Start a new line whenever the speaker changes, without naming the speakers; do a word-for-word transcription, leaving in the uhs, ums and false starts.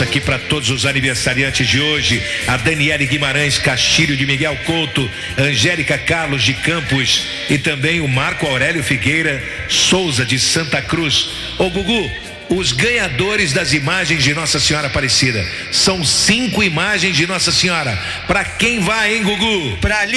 abraço aqui para todos os aniversariantes de hoje: a Daniele Guimarães Castilho de Miguel Couto, Angélica Carlos de Campos e também o Marco Aurélio Figueira Souza de Santa Cruz. Ô Gugu, os ganhadores das imagens de Nossa Senhora Aparecida, são cinco imagens de Nossa Senhora. Para quem vai, hein, Gugu?
Pra